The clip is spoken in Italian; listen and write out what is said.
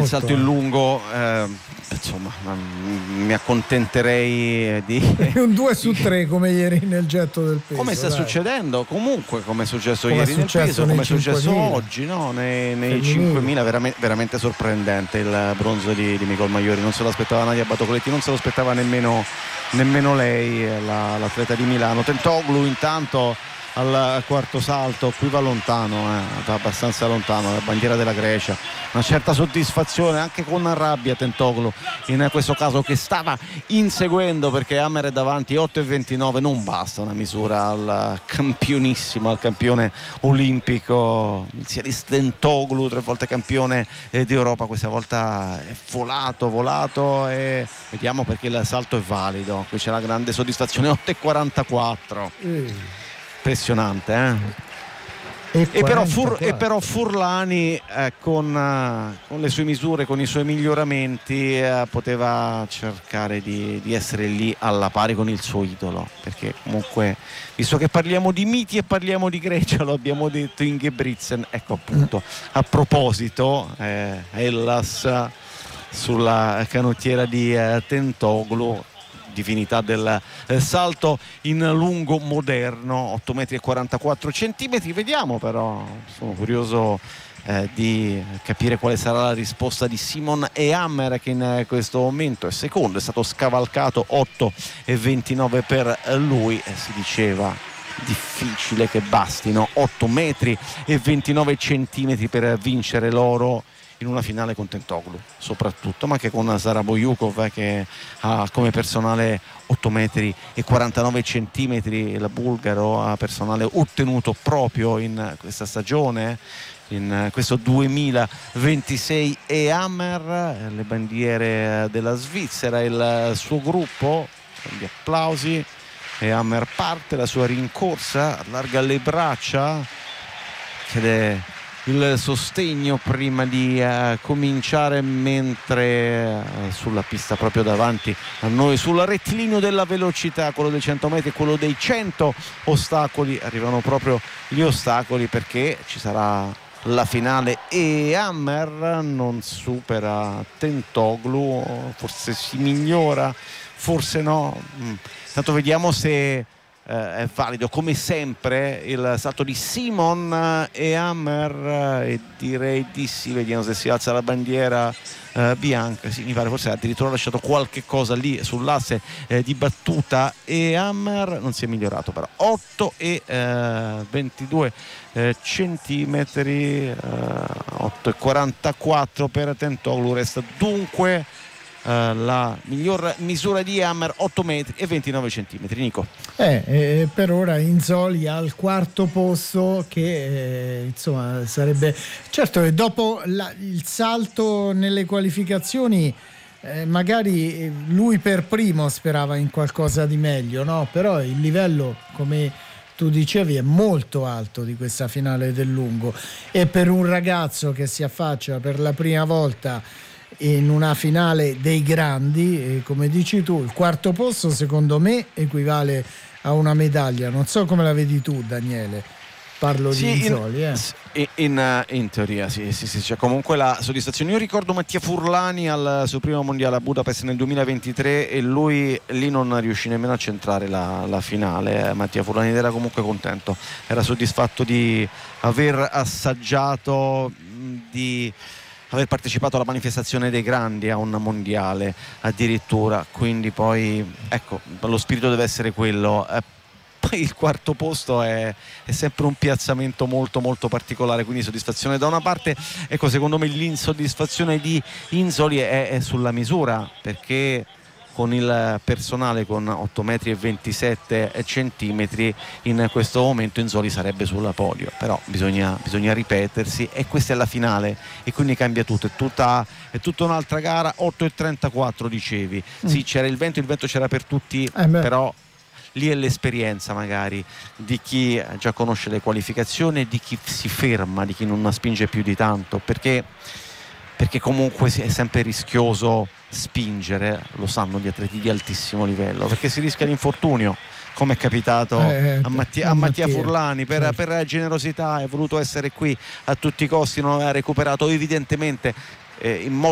il salto in lungo, insomma, mi accontenterei di un 2/3 come ieri nel getto del peso, come sta succedendo comunque, come è successo ieri nel peso, nei come è successo 5.000. oggi, no? nei 5.000, veramente sorprendente il bronzo di Nicole Maiori. Non se lo aspettava Nadia Batocoletti, non se lo aspettava nemmeno lei, l'atleta di Milano. Tentoglou intanto al quarto salto, qui va lontano, va abbastanza lontano, la bandiera della Grecia. Una certa soddisfazione, anche con rabbia Tentoglou in questo caso, che stava inseguendo, perché Hammer è davanti. 8,29 non basta una misura al campionissimo, al campione olimpico Siaris Tentoglou, 3 volte campione d'Europa. Questa volta è volato, e vediamo perché il salto è valido. Qui c'è la grande soddisfazione. 8,44 impressionante, e però Furlani con le sue misure, con i suoi miglioramenti, poteva cercare di essere lì alla pari con il suo idolo, perché comunque, visto che parliamo di miti e parliamo di Grecia, lo abbiamo detto, Ingebrigtsen, ecco appunto, a proposito, Hellas sulla canottiera di Tentoglou, divinità del salto in lungo moderno, 8,44 metri. Vediamo, però sono curioso di capire quale sarà la risposta di Simon Hammer, che in questo momento è secondo, è stato scavalcato. 8,29 per lui, si diceva difficile che bastino 8,29 metri per vincere l'oro in una finale con Tentoglou soprattutto, ma anche con Sara Bojukov, che ha come personale 8,49 metri, il bulgaro ha personale ottenuto proprio in questa stagione, in questo 2026. E Hammer, le bandiere della Svizzera, il suo gruppo, gli applausi, e Hammer parte la sua rincorsa, allarga le braccia, chiede il sostegno prima di cominciare, mentre sulla pista proprio davanti a noi, sul rettilineo della velocità, quello dei 100 metri e quello dei 100 ostacoli, arrivano proprio gli ostacoli, perché ci sarà la finale e Hammer non supera Tentoglou, forse si migliora, forse no. Tanto vediamo se è valido come sempre il salto di Simon e Hammer, e direi di sì. Vediamo se si alza la bandiera bianca. Sì, mi pare, forse addirittura ha lasciato qualche cosa lì sull'asse di battuta, e Hammer non si è migliorato, però 8,22 centimetri, 8,44 per Tentoglou. Resta dunque la miglior misura di Hammer, 8,29 metri. Nico, per ora Inzoli al quarto posto, che insomma sarebbe, certo che dopo il salto nelle qualificazioni magari lui per primo sperava in qualcosa di meglio, no? Però il livello, come tu dicevi, è molto alto di questa finale del lungo, e per un ragazzo che si affaccia per la prima volta in una finale dei grandi, come dici tu, il quarto posto secondo me equivale a una medaglia. Non so come la vedi tu, Daniele. Parlo di Inzoli. In teoria sì, c'è comunque la soddisfazione. Io ricordo Mattia Furlani al suo primo mondiale a Budapest nel 2023, e lui lì non riuscì nemmeno a centrare la finale. Mattia Furlani era comunque contento, era soddisfatto di aver assaggiato, di aver partecipato alla manifestazione dei grandi, a un mondiale addirittura. Quindi poi, ecco, lo spirito deve essere quello. Poi il quarto posto è sempre un piazzamento molto molto particolare, quindi soddisfazione da una parte. Ecco, secondo me l'insoddisfazione di Inzoli è sulla misura, perché con il personale con 8,27 metri in questo momento Inzoli sarebbe sul podio, però bisogna ripetersi, e questa è la finale, e quindi cambia tutto, è tutta un'altra gara. 8,34 dicevi, sì, c'era il vento c'era per tutti, però lì è l'esperienza magari di chi già conosce le qualificazioni, di chi si ferma, di chi non spinge più di tanto, perché comunque è sempre rischioso spingere, lo sanno gli atleti di altissimo livello, perché si rischia l'infortunio, come è capitato a Mattia Furlani. Per generosità è voluto essere qui a tutti i costi, non aveva recuperato evidentemente in modo